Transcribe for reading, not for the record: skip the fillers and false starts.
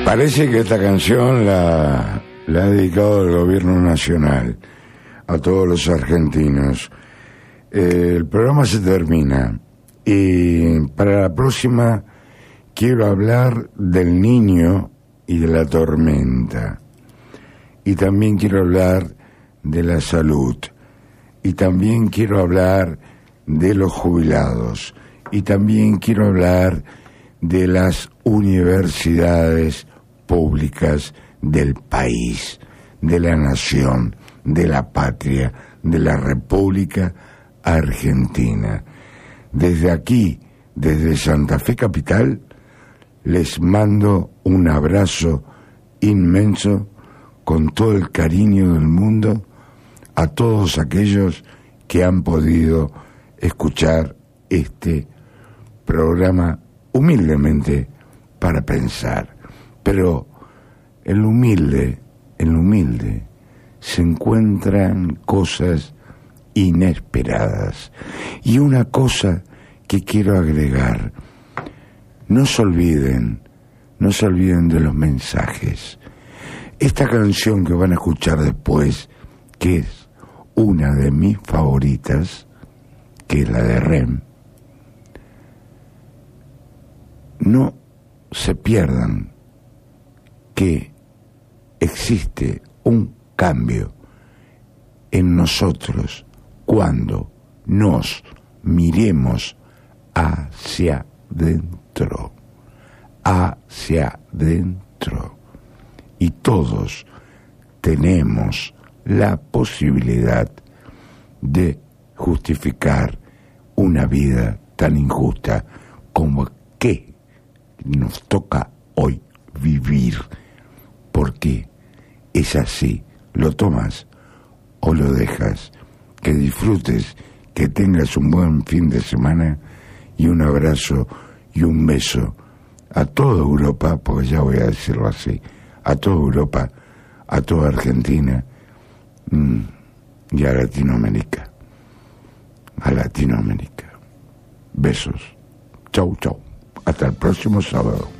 Parece que esta canción la ha dedicado el gobierno nacional a todos los argentinos. El programa se termina y para la próxima quiero hablar del niño y de la tormenta, y también quiero hablar de la salud, y también quiero hablar de los jubilados, y también quiero hablar de las universidades públicas del país, de la nación, de la patria, de la República Argentina. Desde aquí, desde Santa Fe Capital, les mando un abrazo inmenso con todo el cariño del mundo a todos aquellos que han podido escuchar este programa humildemente para pensar. Pero en lo humilde se encuentran cosas inesperadas. Y una cosa que quiero agregar: no se olviden de los mensajes. Esta canción que van a escuchar después, que es una de mis favoritas, que es la de Rem, no se pierdan que existe un cambio en nosotros cuando nos miremos hacia dentro, y todos tenemos la posibilidad de justificar una vida tan injusta como que nos toca hoy vivir, porque es así. Lo tomas o lo dejas. Que disfrutes, que tengas un buen fin de semana, y un abrazo y un beso a toda Europa, porque ya voy a decirlo así, a toda Europa, a toda Argentina y a Latinoamérica. Besos. Chau, chau. Hasta el próximo sábado.